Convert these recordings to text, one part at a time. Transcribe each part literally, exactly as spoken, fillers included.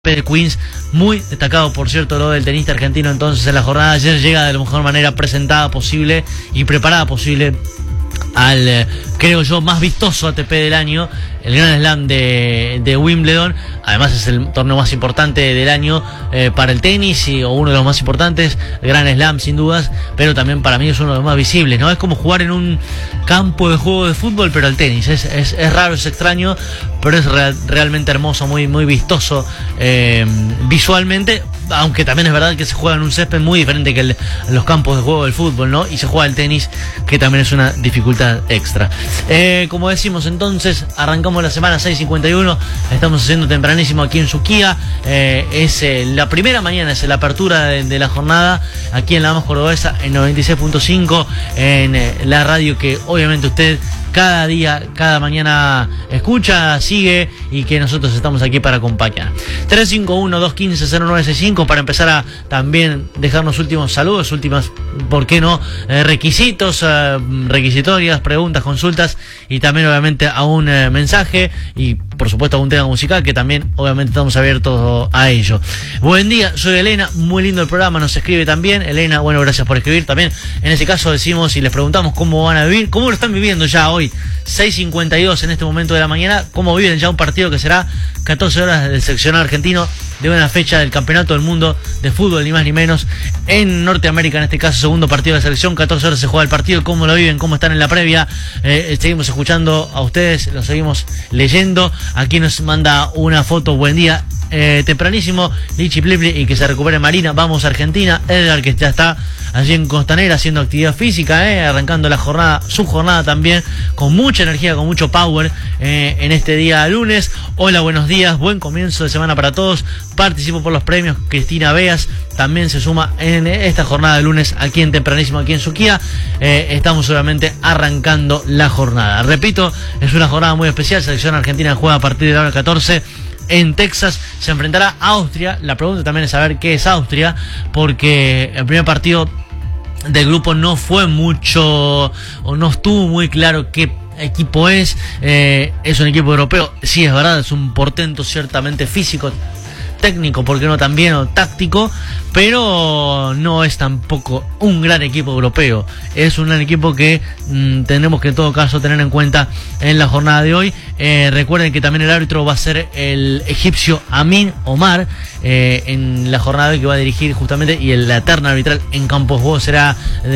de Queens, muy destacado por cierto lo del tenista argentino. Entonces en la jornada de ayer llega de la mejor manera presentada posible y preparada posible al, eh, creo yo, más vistoso A T P del año, el Grand Slam de, de Wimbledon. Además es el torneo más importante del año eh, para el tenis, y, o uno de los más importantes, Grand Slam sin dudas, pero también para mí es uno de los más visibles, ¿no? Es como jugar en un campo de juego de fútbol, pero al tenis. Es, es, es raro, es extraño, pero es real, realmente hermoso, muy, muy vistoso eh, visualmente, aunque también es verdad que se juega en un césped muy diferente que el, los campos de juego del fútbol, ¿no? Y se juega el tenis, que también es una dificultad extra. Eh, como decimos entonces, arrancamos la semana seis cincuenta y uno, estamos haciendo tempranísimo aquí en Suquía. Eh, es eh, la primera mañana, es la apertura de, de la jornada aquí en La Más Cordobesa, en noventa y seis punto cinco, en eh, la radio que obviamente usted cada día, cada mañana escucha, sigue, y que nosotros estamos aquí para acompañar. tres cinco uno, dos uno cinco, cero nueve seis cinco para empezar a también dejarnos últimos saludos, últimas, ¿por qué no? Eh, requisitos, eh, requisitorias, preguntas, consultas, y también obviamente a un eh, mensaje, y por supuesto a un tema musical, que también obviamente estamos abiertos a ello. Buen día, soy Elena, muy lindo el programa, nos escribe también Elena. Bueno, gracias por escribir también. En ese caso decimos y les preguntamos cómo van a vivir, cómo lo están viviendo ya hoy, seis cincuenta y dos en este momento de la mañana, cómo viven ya un partido que será catorce horas del seleccionado argentino de una fecha del Campeonato del Mundo de Fútbol, ni más ni menos, en Norteamérica, en este caso segundo partido de la selección. Catorce horas se juega el partido, cómo lo viven, cómo están en la previa. Eh, seguimos escuchando a ustedes, lo seguimos leyendo. Aquí nos manda una foto, buen día, eh, tempranísimo, Lichi Plipli, y que se recupere Marina, vamos a Argentina. Edgar, que ya está allí en Costanera haciendo actividad física, eh, arrancando la jornada, su jornada también, con mucha energía, con mucho power, eh, en este día lunes. Hola, buenos días, buen comienzo de semana para todos. Participo por los premios. Cristina Beas también se suma en esta jornada de lunes aquí en tempranísimo, aquí en Suquía. Eh, estamos solamente arrancando la jornada. Repito, es una jornada muy especial. Selección argentina juega a partir de la hora catorce en Texas, se enfrentará a Austria. La pregunta también es saber qué es Austria, porque el primer partido del grupo no fue mucho, o no estuvo muy claro qué equipo es. Eh, es un equipo europeo, sí, es verdad, es un portento ciertamente físico, técnico, porque no también, o táctico, pero no es tampoco un gran equipo europeo. Es un gran equipo que mmm, tenemos que en todo caso tener en cuenta en la jornada de hoy. Eh, recuerden que también el árbitro va a ser el egipcio Amin Omar eh, en la jornada de hoy, que va a dirigir justamente, y el, la terna arbitral en campo de juego será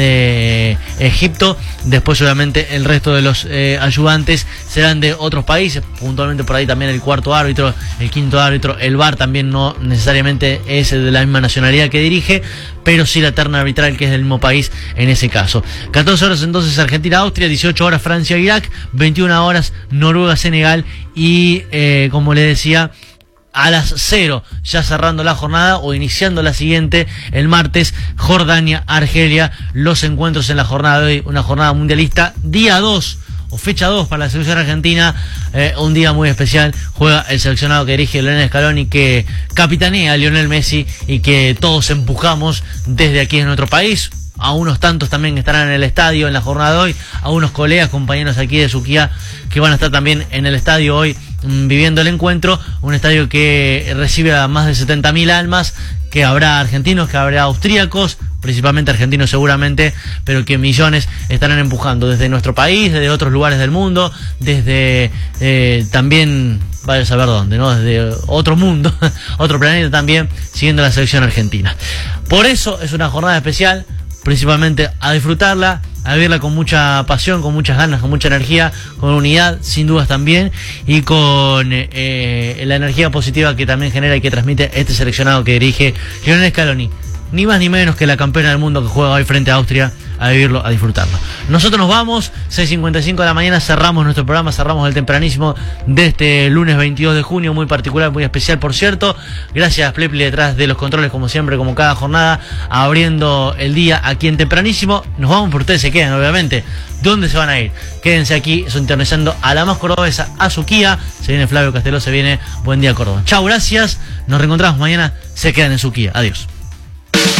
de Egipto. Después obviamente el resto de los eh, ayudantes serán de otros países, puntualmente por ahí también el cuarto árbitro, el quinto árbitro, el V A R también no necesariamente es de la misma nacionalidad que dirige, pero sí la terna arbitral, que es del mismo país en ese caso. catorce horas entonces Argentina-Austria, dieciocho horas Francia-Irak, veintiuna horas Noruega-Senegal, y eh, como les decía, a las cero, ya cerrando la jornada o iniciando la siguiente, el martes, Jordania-Argelia, los encuentros en la jornada de hoy, una jornada mundialista, día dos, o fecha dos para la selección argentina, eh, un día muy especial. Juega el seleccionado que dirige Lionel Scaloni, que capitanea a Lionel Messi, y que todos empujamos desde aquí en nuestro país. A unos tantos también que estarán en el estadio en la jornada de hoy, a unos colegas, compañeros aquí de Suquía, que van a estar también en el estadio hoy mmm, viviendo el encuentro. Un estadio que recibe a más de setenta mil almas, que habrá argentinos, que habrá austríacos, principalmente argentinos seguramente, pero que millones estarán empujando desde nuestro país, desde otros lugares del mundo, desde eh, también, vaya a saber dónde, ¿no? Desde otro mundo, otro planeta también, siguiendo la selección argentina. Por eso es una jornada especial, principalmente a disfrutarla, a vivirla con mucha pasión, con muchas ganas, con mucha energía, con unidad, sin dudas también, y con eh, la energía positiva que también genera y que transmite este seleccionado que dirige Lionel Scaloni. Ni más ni menos que la campeona del mundo que juega hoy frente a Austria, a vivirlo, a disfrutarlo. Nosotros nos vamos, seis cincuenta y cinco de la mañana, cerramos nuestro programa, cerramos el tempranísimo de este lunes veintidós de junio, muy particular, muy especial, por cierto. Gracias Plepli detrás de los controles, como siempre, como cada jornada, abriendo el día aquí en tempranísimo. Nos vamos, por ustedes se quedan, obviamente. ¿Dónde se van a ir? Quédense aquí, sintonizando a La Más Cordobesa, a Suquía. Se viene Flavio Casteló, se viene Buen Día Córdoba. Chau, gracias, nos reencontramos mañana, se quedan en Suquía. Adiós.